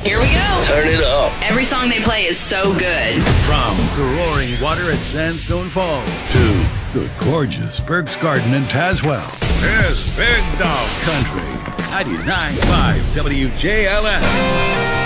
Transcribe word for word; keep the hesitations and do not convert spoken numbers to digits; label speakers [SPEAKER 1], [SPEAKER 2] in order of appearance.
[SPEAKER 1] Here we go.
[SPEAKER 2] Turn it up.
[SPEAKER 1] Every song they play is so good.
[SPEAKER 3] From the roaring water at Sandstone Falls to the gorgeous Burke's Garden in Tazewell, it's Big Dog Country. ninety-nine point five W J L F.